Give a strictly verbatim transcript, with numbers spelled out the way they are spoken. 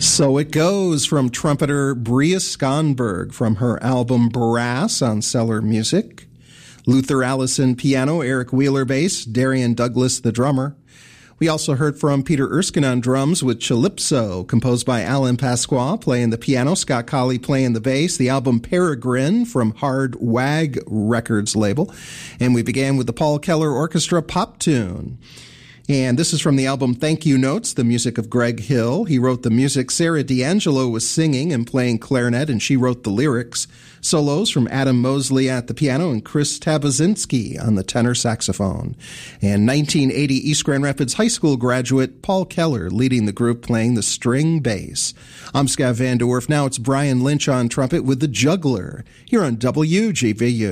So It Goes from trumpeter Bria Skonberg from her album Brass on Cellar Music. Luther Allison piano, Eric Wheeler bass, Darian Douglas the drummer. We also heard from Peter Erskine on drums with Calypso, composed by Alan Pasqua, playing the piano, Scott Colley playing the bass, the album Peregrine from Hard Wag Records label. And we began with the Paul Keller Orchestra pop tune. And this is from the album Thank You Notes, the music of Greg Hill. He wrote the music. Sarah D'Angelo was singing and playing clarinet, and she wrote the lyrics. Solos from Adam Mosley at the piano and Chris Tabazinski on the tenor saxophone. And nineteen eighty East Grand Rapids High School graduate Paul Keller leading the group playing the string bass. I'm Scott Van De Werf. Now it's Brian Lynch on trumpet with The Juggler here on W G V U.